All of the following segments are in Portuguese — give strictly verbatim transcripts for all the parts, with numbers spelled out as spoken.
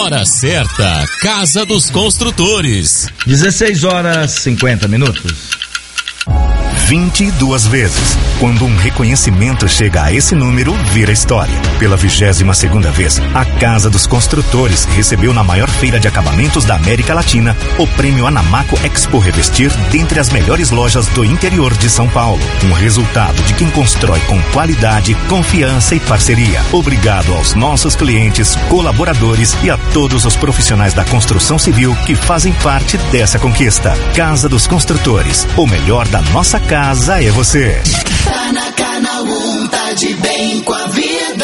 Hora certa, Casa dos Construtores. dezesseis horas e cinquenta minutos. vinte e duas vezes. Quando um reconhecimento chega a esse número, vira história. Pela vigésima segunda vez, a Casa dos Construtores recebeu na maior feira de acabamentos da América Latina o prêmio Anamaco Expo Revestir dentre as melhores lojas do interior de São Paulo. Um resultado de quem constrói com qualidade, confiança e parceria. Obrigado aos nossos clientes, colaboradores e a todos os profissionais da construção civil que fazem parte dessa conquista. Casa dos Construtores, o melhor da nossa casa é você. Tá na Canal um, tá de bem com a vida.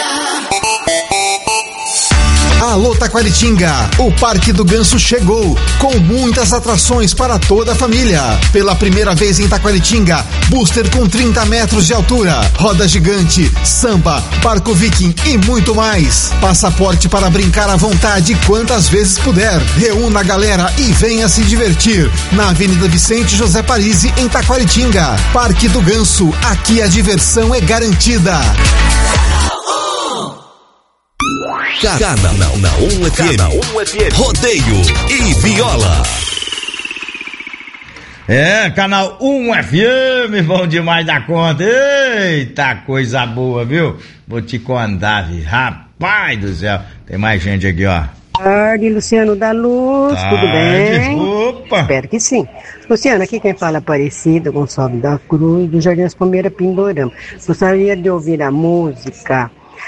Alô Taquaritinga, o Parque do Ganso chegou, com muitas atrações para toda a família. Pela primeira vez em Taquaritinga, booster com trinta metros de altura, roda gigante, samba, barco viking e muito mais. Passaporte para brincar à vontade quantas vezes puder. Reúna a galera e venha se divertir. Na Avenida Vicente José Parisi, em Taquaritinga. Parque do Ganso, aqui a diversão é garantida. Canal na um F M. Rodeio e viola. É, Canal um F M, bom demais da conta. Eita, coisa boa, viu? Vou te contar, viu? Rapaz do céu. Tem mais gente aqui, ó. Boa tarde, Luciano da Luz, tarde. Tudo bem? Opa! Espero que sim. Luciano, aqui quem fala é Aparecida Gonçalves da Cruz, do Jardim das Palmeiras, Pindorama. Gostaria de ouvir a música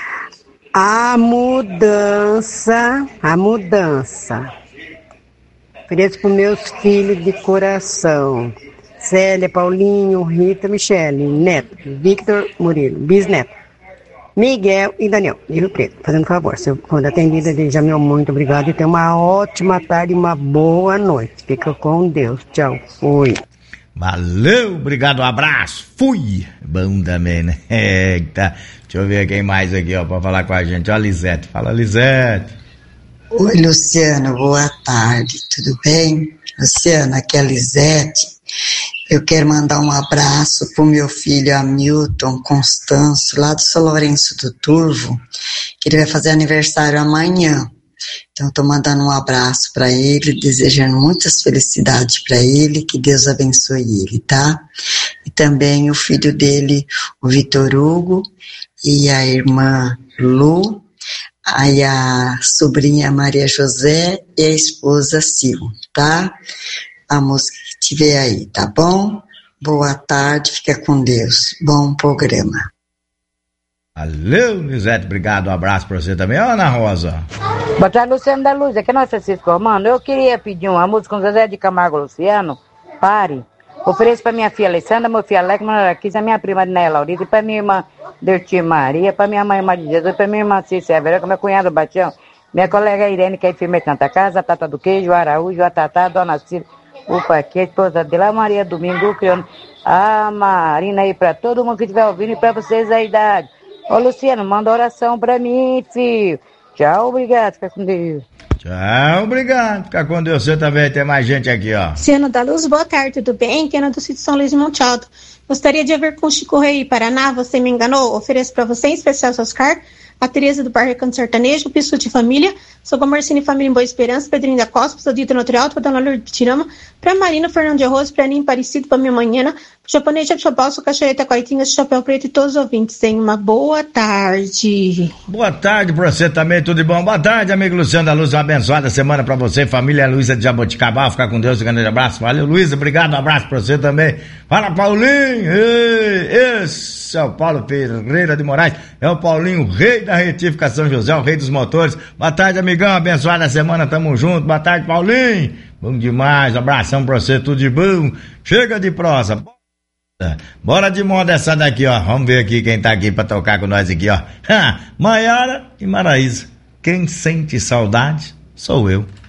A Mudança, A Mudança. Ofereço para meus filhos de coração. Célia, Paulinho, Rita, Michele, Neto, Victor, Murilo, Bisneto, Miguel e Daniel, de Rio Preto. Fazendo favor, se eu for atendida, já meu muito obrigado e tenha uma ótima tarde e uma boa noite. Fica com Deus. Tchau. Fui. Valeu, obrigado, um abraço. Fui. Bom também, né? Eita. Deixa eu ver quem mais aqui, ó, pra falar com a gente. Ó, a Lisete. Fala, Lisete. Oi, Luciano, boa tarde, tudo bem? Luciano, aqui é a Lisete. Eu quero mandar um abraço pro meu filho Hamilton Constâncio, lá do São Lourenço do Turvo, que ele vai fazer aniversário amanhã. Então, estou mandando um abraço para ele, desejando muitas felicidades para ele, que Deus abençoe ele, tá? E também o filho dele, o Vitor Hugo, e a irmã Lu, aí a sobrinha Maria José e a esposa Sil, tá? A música que tiver aí, tá bom? Boa tarde, fica com Deus. Bom programa. Valeu, Lisete, obrigado, um abraço pra você também. Ó, Ana Rosa. Boa tarde, Luciano da Luz, aqui é nós Francisco Romano. Eu queria pedir uma música com José de Camargo Luciano, Pare. Ofereço pra minha filha Alessandra, meu filho Alex, Monaraquis, a minha prima Néia Laurita, e pra minha irmã Derti Maria, pra minha mãe Maria de Jesus, pra minha irmã Cícia Verônica, meu cunhado Batião, minha colega Irene, que é enfermeira de Santa Casa, a Tata do Queijo, a Araújo, a Tatá, a Dona Cília, o Paquete, a esposa dele, a Maria Domingo, o Criano, a Marina aí pra todo mundo que estiver ouvindo e pra vocês aí da rádio. Ô Luciano, manda oração pra mim, filho. Tchau, obrigado, fica com Deus. Tchau, obrigado, fica com Deus. Você também, tem mais gente aqui, ó. Luciano da Luz, boa tarde, tudo bem? Quem é do sítio São Luís de Monte Alto. Gostaria de haver com o Chico Rei, Paraná, você me enganou? Ofereço pra você, em especial seu Oscar, a Tereza do Bar Recanto Sertanejo, o Pisso de Família, sou Marcini Família em Boa Esperança, Pedrinho da Costa, sou Dito Notre Alto, pra Dona Lourdes de Tirama, pra Marina, Fernando de Arroz, pra Aninho Parecido, pra minha manhã, japonês de Chapéu, sou Cachoeira Coitinha, Chapéu Preto e todos os ouvintes. Tenham uma boa tarde. Boa tarde pra você também, tudo de bom? Boa tarde, amigo Luciano da Luz, uma abençoada semana pra você, família Luísa de Jaboticabal, ficar com Deus, um grande abraço. Valeu, Luísa, obrigado, um abraço pra você também. Fala, Paulinho, ei, esse é o Paulo Pereira de Moraes, é o Paulinho, o rei da retificação José, o rei dos motores. Boa tarde, amigão, abençoada semana, tamo junto. Boa tarde, Paulinho, bom demais, abração pra você, tudo de bom. Chega de prosa, bora de moda essa daqui, ó. Vamos ver aqui quem tá aqui pra tocar com nós aqui, ó. Maiara e Maraísa, quem sente saudade sou eu.